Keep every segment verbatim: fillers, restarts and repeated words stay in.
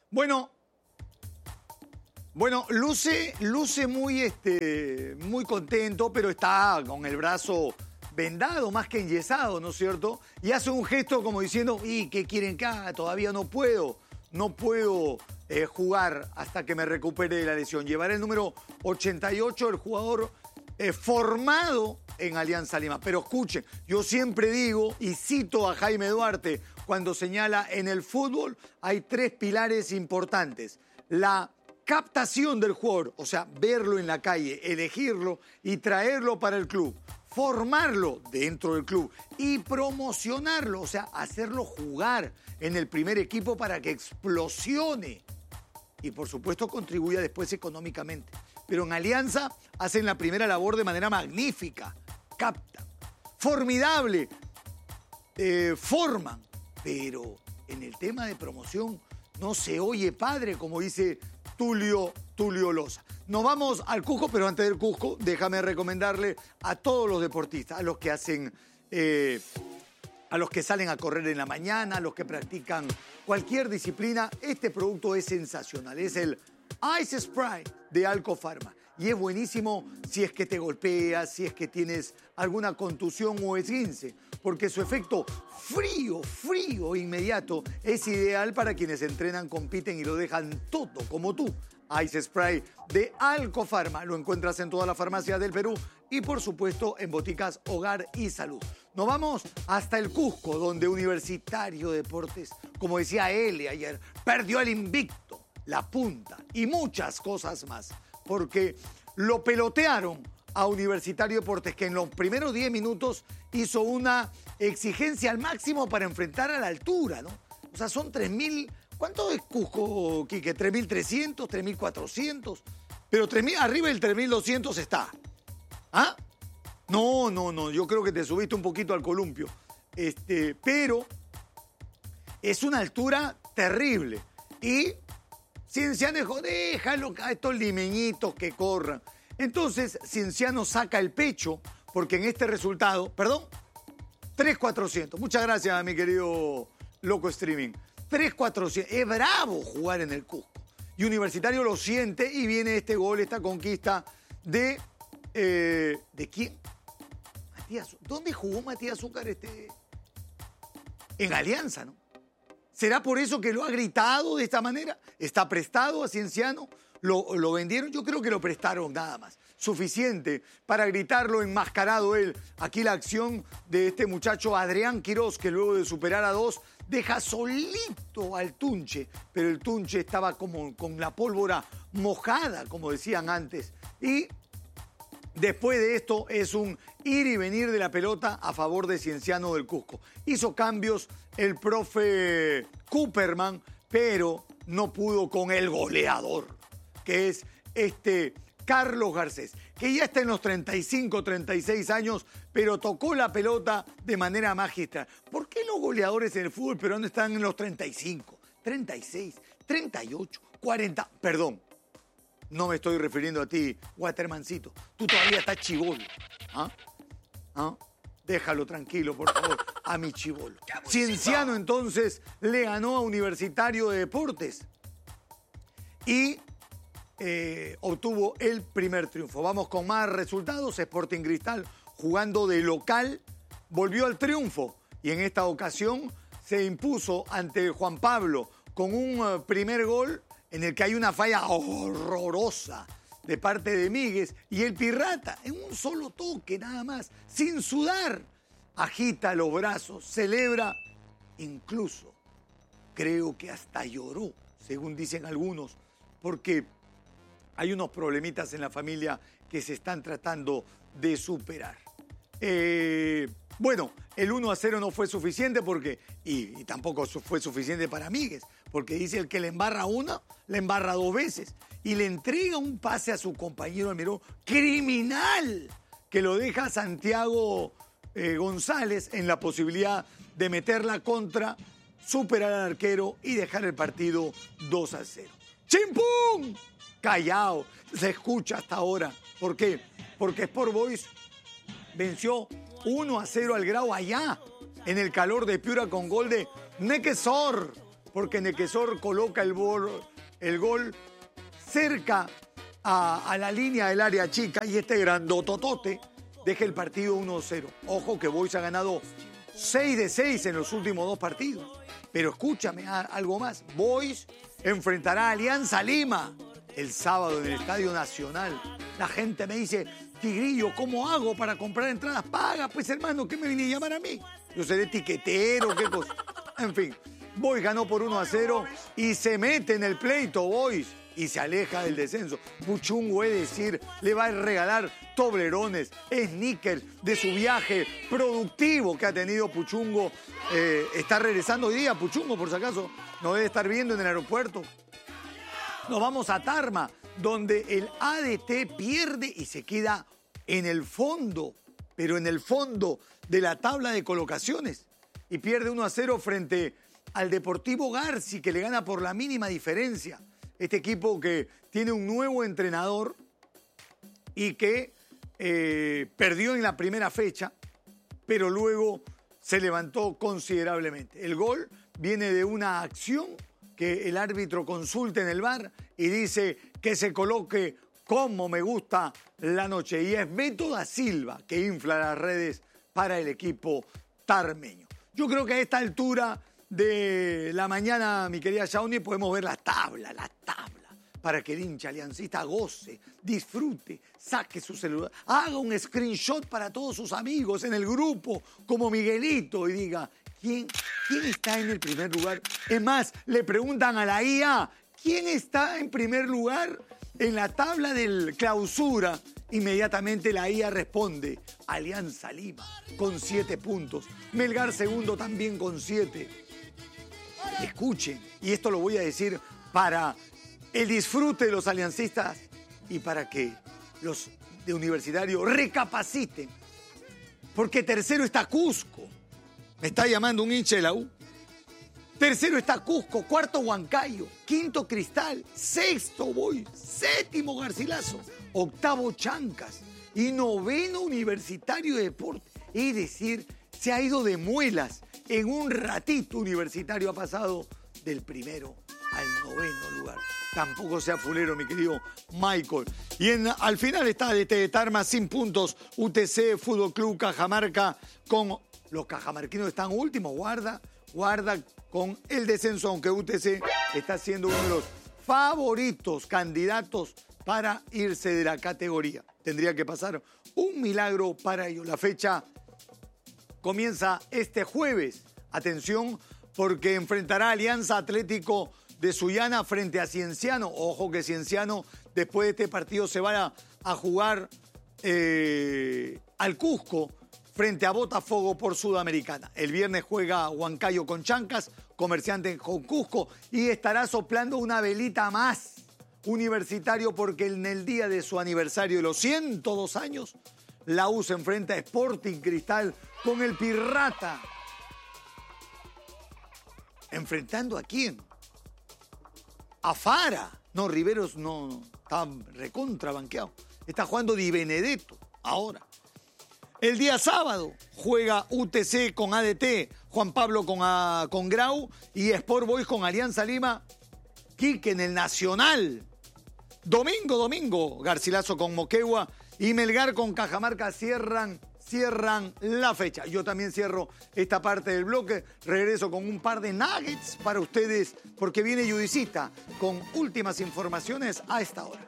Bueno, bueno, luce, luce muy, este, muy contento, pero está con el brazo vendado, más que enyesado, ¿no es cierto? Y hace un gesto como diciendo, ¿y qué quieren acá? Todavía no puedo, no puedo eh, jugar hasta que me recupere de la lesión. Llevará el número ochenta y ocho, el jugador eh, formado en Alianza Lima. Pero escuchen, yo siempre digo y cito a Jaime Duarte cuando señala en el fútbol hay tres pilares importantes. La captación del jugador, o sea, verlo en la calle, elegirlo y traerlo para el club. Formarlo dentro del club y promocionarlo, o sea, hacerlo jugar en el primer equipo para que explosione y por supuesto contribuya después económicamente. Pero en Alianza hacen la primera labor de manera magnífica, captan, formidable, eh, forman, pero en el tema de promoción no se oye padre, como dice Tulio, Tulio Loza. Nos vamos al Cusco, pero antes del Cusco, déjame recomendarle a todos los deportistas, a los que hacen, eh, a los que salen a correr en la mañana, a los que practican cualquier disciplina, este producto es sensacional. Es el Ice Spray de Alcofarma. Y es buenísimo si es que te golpeas, si es que tienes alguna contusión o esguince, porque su efecto frío, frío, inmediato es ideal para quienes entrenan, compiten y lo dejan todo como tú. Ice Spray de Alcofarma. Lo encuentras en todas las farmacias del Perú y, por supuesto, en boticas Hogar y Salud. Nos vamos hasta el Cusco, donde Universitario de Deportes, como decía Eli ayer, perdió el invicto, la punta y muchas cosas más. Porque lo pelotearon a Universitario de Deportes, que en los primeros diez minutos hizo una exigencia al máximo para enfrentar a la altura, ¿no? O sea, son tres mil... ¿Cuánto es Cusco, Quique? ¿tres mil trescientos? ¿tres mil cuatrocientos? Pero tres mil, arriba del tres mil doscientos está. ¿Ah? No, no, no. Yo creo que te subiste un poquito al columpio. Este, pero es una altura terrible. Y Cienciano dijo, déjalo a estos limeñitos que corran. Entonces, Cienciano saca el pecho, porque en este resultado, perdón, tres mil cuatrocientos. Muchas gracias, mi querido Loco Streaming. tres mil cuatrocientos. Es bravo jugar en el Cusco. Y Universitario lo siente y viene este gol, esta conquista de... Eh, ¿De quién? Matías. ¿Dónde jugó Matías Zúcar este? En Alianza, ¿no? ¿Será por eso que lo ha gritado de esta manera? ¿Está prestado a Cienciano? ¿Lo, lo vendieron? Yo creo que lo prestaron nada más. Suficiente para gritarlo enmascarado él. Aquí la acción de este muchacho Adrián Quirós, que luego de superar a dos, deja solito al Tunche. Pero el Tunche estaba como con la pólvora mojada, como decían antes. Y después de esto es un ir y venir de la pelota a favor de Cienciano del Cusco. Hizo cambios el profe Cooperman, pero no pudo con el goleador, que es este Carlos Garcés, que ya está en los treinta y cinco, treinta y seis años, pero tocó la pelota de manera magistral. ¿Por qué los goleadores en el fútbol peruano están en los treinta y cinco, treinta y seis, treinta y ocho, cuarenta? Perdón, no me estoy refiriendo a ti, Watermancito. Tú todavía estás chibolo. ¿Ah? ¿Ah? Déjalo tranquilo, por favor, a mi chibolo. Cienciano, entonces, le ganó a Universitario de Deportes y eh, obtuvo el primer triunfo. Vamos con más resultados. Sporting Cristal, jugando de local, volvió al triunfo y en esta ocasión se impuso ante Juan Pablo con un uh, primer gol en el que hay una falla horrorosa de parte de Míguez y el Pirrata, en un solo toque nada más, sin sudar, agita los brazos, celebra, incluso creo que hasta lloró, según dicen algunos, porque hay unos problemitas en la familia que se están tratando de superar. Eh, bueno, el uno a cero no fue suficiente porque, y, y tampoco fue suficiente para Míguez, porque dice el que le embarra una, le embarra dos veces. Y le entrega un pase a su compañero Almirón, criminal, que lo deja a Santiago eh, González en la posibilidad de meter la contra, superar al arquero y dejar el partido dos a cero. ¡Chimpum! Callao, se escucha hasta ahora. ¿Por qué? Porque Sport Boys venció uno a cero al Grau allá, en el calor de Piura con gol de Nequesor. porque Nequesor coloca el, bol, el gol cerca a, a la línea del área chica y este grandototote deja el partido uno cero. Ojo que Boys ha ganado seis de seis en los últimos dos partidos. Pero escúchame algo más. Boys enfrentará a Alianza Lima el sábado en el Estadio Nacional. La gente me dice, Tigrillo, ¿cómo hago para comprar entradas? Paga, pues hermano, ¿qué me viene a llamar a mí? Yo seré tiquetero, qué cosa. En fin, Boys ganó por uno a cero y se mete en el pleito, Boys, y se aleja del descenso. Puchungo, es decir, le va a regalar toblerones, sneakers de su viaje productivo que ha tenido Puchungo. Eh, está regresando hoy día, Puchungo, por si acaso, nos debe estar viendo en el aeropuerto. Nos vamos a Tarma, donde el A D T pierde y se queda en el fondo, pero en el fondo de la tabla de colocaciones. Y pierde uno a cero frente al Deportivo Garci, que le gana por la mínima diferencia. Este equipo que tiene un nuevo entrenador y que eh, perdió en la primera fecha, pero luego se levantó considerablemente. El gol viene de una acción que el árbitro consulta en el V A R y dice que se coloque como me gusta la noche. Y es Beto da Silva que infla las redes para el equipo tarmeño. Yo creo que a esta altura de la mañana, mi querida Shawnee, podemos ver la tabla, la tabla, para que el hincha aliancista goce, disfrute, saque su celular, haga un screenshot para todos sus amigos en el grupo, como Miguelito, y diga, ¿quién, quién está en el primer lugar? Es más, le preguntan a la I A, ¿quién está en primer lugar en la tabla del clausura? Inmediatamente la I A responde, Alianza Lima, con siete puntos. Melgar segundo también con siete. Escuchen, y esto lo voy a decir para el disfrute de los aliancistas y para que los de Universitario recapaciten. Porque tercero está Cusco. Me está llamando un hincha de la U. Tercero está Cusco, cuarto Huancayo, quinto Cristal, sexto Boys, séptimo Garcilaso, octavo Chancas y noveno Universitario de Deportes. Es decir, se ha ido de muelas. En un ratito Universitario ha pasado del primero al noveno lugar. Tampoco sea fulero, mi querido Michael. Y en, al final está de, de Tarma sin puntos. U T C, Fútbol Club Cajamarca, con los cajamarquinos están últimos. Guarda, guarda con el descenso, aunque U T C está siendo uno de los favoritos, candidatos para irse de la categoría. Tendría que pasar un milagro para ello. La fecha comienza este jueves. Atención, porque enfrentará a Alianza Atlético de Sullana frente a Cienciano. Ojo que Cienciano, después de este partido, se va a, a jugar eh, al Cusco frente a Botafogo por Sudamericana. El viernes juega Huancayo con Chancas, Comerciante con Cusco, y estará soplando una velita más Universitario porque en el día de su aniversario de los ciento dos años, la U se enfrenta a Sporting Cristal con el Pirrata. ¿Enfrentando a quién? A Fara. No, Riveros no, no está recontra banqueado. Está jugando Di Benedetto ahora. El día sábado juega U T C con A D T, Juan Pablo con, a, con Grau y Sport Boys con Alianza Lima. Quique en el Nacional. Domingo, domingo, Garcilaso con Moquegua y Melgar con Cajamarca cierran, cierran la fecha. Yo también cierro esta parte del bloque. Regreso con un par de nuggets para ustedes porque viene Judicita con últimas informaciones a esta hora.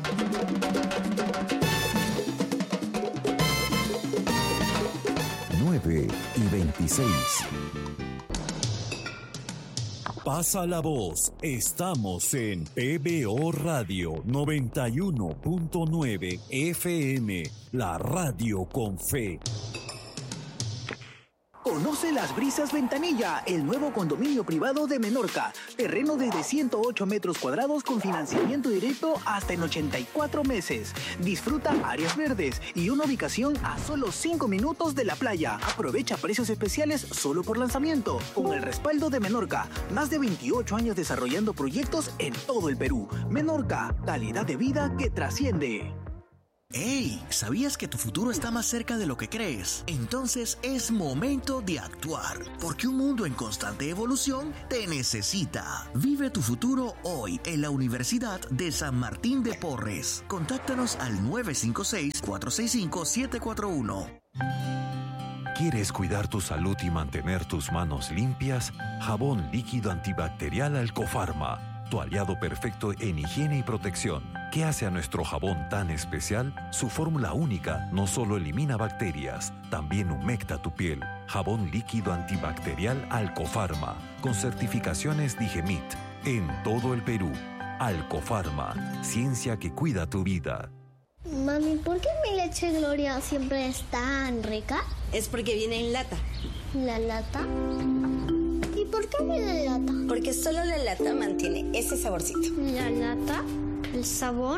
nueve y veintiséis. Pasa la voz. Estamos en P B O Radio noventa y uno punto nueve F M, la radio con fe. Conoce Las Brisas Ventanilla, el nuevo condominio privado de Menorca. Terreno desde ciento ocho metros cuadrados con financiamiento directo hasta en ochenta y cuatro meses. Disfruta áreas verdes y una ubicación a solo cinco minutos de la playa. Aprovecha precios especiales solo por lanzamiento. Con el respaldo de Menorca, más de veintiocho años desarrollando proyectos en todo el Perú. Menorca, calidad de vida que trasciende. ¡Hey! ¿Sabías que tu futuro está más cerca de lo que crees? Entonces es momento de actuar, porque un mundo en constante evolución te necesita. Vive tu futuro hoy en la Universidad de San Martín de Porres. Contáctanos al nueve cinco seis, cuatro seis cinco, siete cuatro uno. ¿Quieres cuidar tu salud y mantener tus manos limpias? Jabón líquido antibacterial Alcofarma. Tu aliado perfecto en higiene y protección. ¿Qué hace a nuestro jabón tan especial? Su fórmula única no solo elimina bacterias, también humecta tu piel. Jabón líquido antibacterial Alcofarma, con certificaciones Digemit, en todo el Perú. Alcofarma, ciencia que cuida tu vida. Mami, ¿por qué mi leche Gloria siempre es tan rica? Es porque viene en lata. ¿La lata? ¿Y por qué viene en lata? Porque solo la lata mantiene ese saborcito. ¿La lata? ¿El sabor?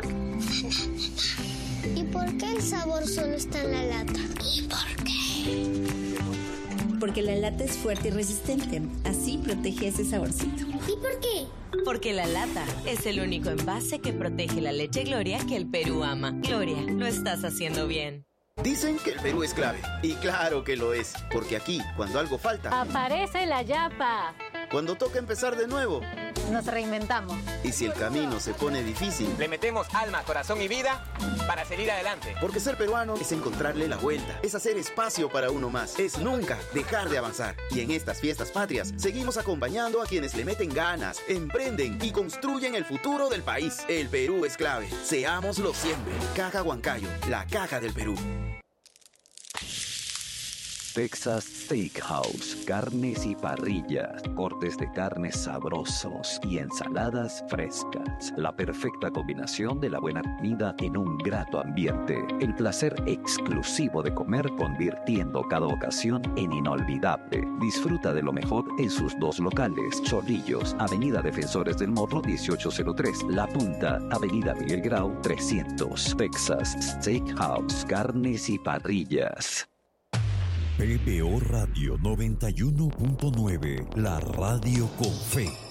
¿Y por qué el sabor solo está en la lata? ¿Y por qué? Porque la lata es fuerte y resistente. Así protege ese saborcito. ¿Y por qué? Porque la lata es el único envase que protege la leche Gloria que el Perú ama. Gloria, lo estás haciendo bien. Dicen que el Perú es clave. Y claro que lo es. Porque aquí, cuando algo falta... ¡aparece la yapa! Cuando toca empezar de nuevo... nos reinventamos. Y si el camino se pone difícil... le metemos alma, corazón y vida para seguir adelante. Porque ser peruano es encontrarle la vuelta. Es hacer espacio para uno más. Es nunca dejar de avanzar. Y en estas fiestas patrias, seguimos acompañando a quienes le meten ganas, emprenden y construyen el futuro del país. El Perú es clave. Seámoslo siempre. Caja Huancayo, la caja del Perú. Texas Steakhouse, carnes y parrillas, cortes de carnes sabrosos y ensaladas frescas. La perfecta combinación de la buena comida en un grato ambiente. El placer exclusivo de comer convirtiendo cada ocasión en inolvidable. Disfruta de lo mejor en sus dos locales. Chorrillos, Avenida Defensores del Morro dieciocho cero tres. La Punta, Avenida Miguel Grau trescientos. Texas Steakhouse, carnes y parrillas. P B O Radio noventa y uno punto nueve, la radio con fe.